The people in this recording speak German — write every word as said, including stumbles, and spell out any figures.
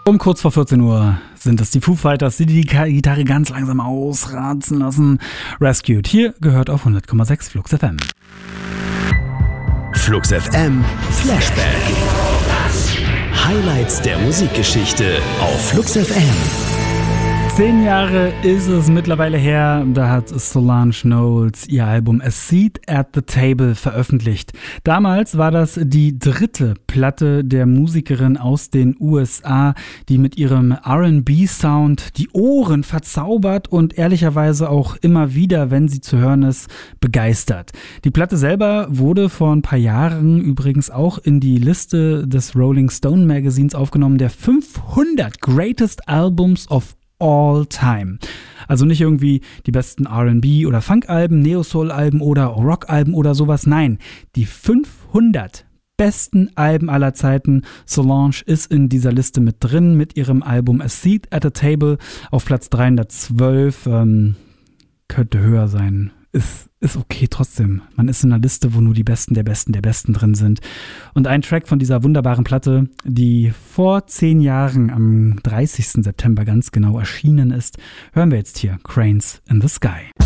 Um kurz vor vierzehn Uhr sind es die Foo Fighters, die die Gitarre ganz langsam ausratzen lassen. Rescued. Hier gehört auf hundert Komma sechs Flux F M. Flux F M Flashback. Highlights der Musikgeschichte auf Flux F M. Zehn Jahre ist es mittlerweile her, da hat Solange Knowles ihr Album A Seat at the Table veröffentlicht. Damals war das die dritte Platte der Musikerin aus den U S A, die mit ihrem R and B-Sound die Ohren verzaubert und ehrlicherweise auch immer wieder, wenn sie zu hören ist, begeistert. Die Platte selber wurde vor ein paar Jahren übrigens auch in die Liste des Rolling Stone Magazins aufgenommen, der fünfhundert Greatest Albums of All Time. Also nicht irgendwie die besten R and B- oder Funk-Alben, Neo-Soul-Alben oder Rock-Alben oder sowas. Nein, die fünfhundert besten Alben aller Zeiten. Solange ist in dieser Liste mit drin, mit ihrem Album A Seat at the Table auf Platz dreihundertzwölf. Ähm, könnte höher sein. Ist, ist okay trotzdem. Man ist in einer Liste, wo nur die Besten der Besten der Besten drin sind. Und ein Track von dieser wunderbaren Platte, die vor zehn Jahren am dreißigsten September ganz genau erschienen ist, hören wir jetzt hier. Cranes in the Sky.